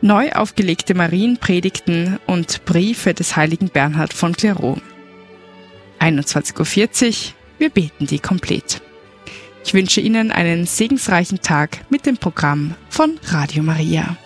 neu aufgelegte Marienpredigten und Briefe des heiligen Bernhard von Clairvaux. 21:40 Uhr, wir beten die Komplett. Ich wünsche Ihnen einen segensreichen Tag mit dem Programm von Radio Maria.